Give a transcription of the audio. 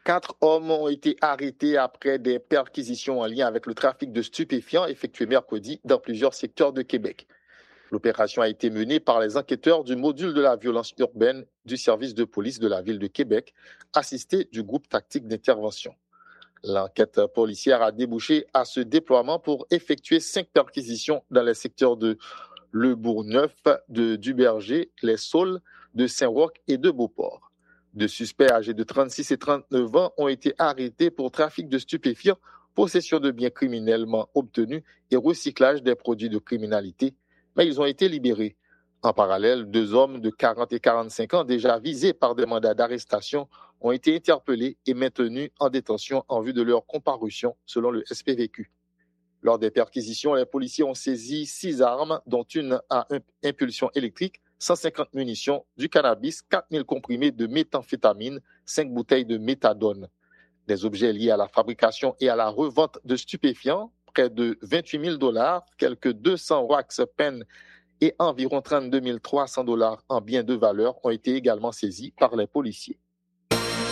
4 hommes ont été arrêtés après des perquisitions en lien avec le trafic de stupéfiants effectué mercredi dans plusieurs secteurs de Québec. L'opération a été menée par les enquêteurs du module de la violence urbaine du service de police de la ville de Québec, assistés du groupe tactique d'intervention. L'enquête policière a débouché à ce déploiement pour effectuer 5 perquisitions dans les secteurs de Le Bourgneuf, de Duberger, Les Saules, de Saint-Roch et de Beauport. 2 suspects âgés de 36 et 39 ans ont été arrêtés pour trafic de stupéfiants, possession de biens criminellement obtenus et recyclage des produits de criminalité, mais ils ont été libérés. En parallèle, 2 hommes de 40 et 45 ans déjà visés par des mandats d'arrestation ont été interpellés et maintenus en détention en vue de leur comparution, selon le SPVQ. Lors des perquisitions, les policiers ont saisi 6 armes, dont une à impulsion électrique, 150 munitions, du cannabis, 4000 comprimés de méthamphétamine, 5 bouteilles de méthadone. Des objets liés à la fabrication et à la revente de stupéfiants, près de 28 000 $, quelques 200 wax pen et environ 32 300 $ en biens de valeur ont été également saisis par les policiers.